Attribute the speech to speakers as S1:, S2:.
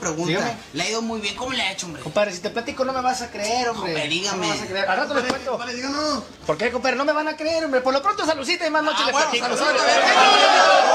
S1: pregunta.
S2: Dígame.
S1: Le ha ido muy bien. ¿Cómo le ha hecho, hombre?
S2: Compadre, si te platico no me vas a creer, hombre.
S1: Compadre, dígame.
S2: No me vas a creer. Al rato les cuento.
S3: Vale, díganos.
S2: ¿Por qué, compadre? No me van a creer, hombre. Por lo pronto, saludcita y más noche les
S1: bueno,
S2: platico.
S1: saludcita,
S2: Sobre.
S1: a ver.